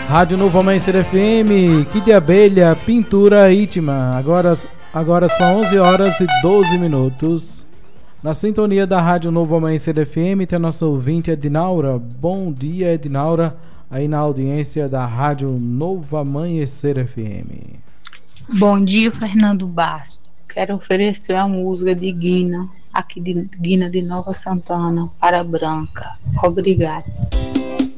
Rádio Novo Amanhecer FM, que de abelha, pintura íntima. Agora são 11 horas e 12 minutos. Na sintonia da Rádio Novo Amanhecer FM tem a nossa ouvinte Ednaura. Bom dia, Ednaura, aí na audiência da Rádio Novo Amanhecer FM. Bom dia, Fernando Basto. Quero oferecer a música de Guina, aqui de Guina de Nova Santana, para Branca. Obrigada.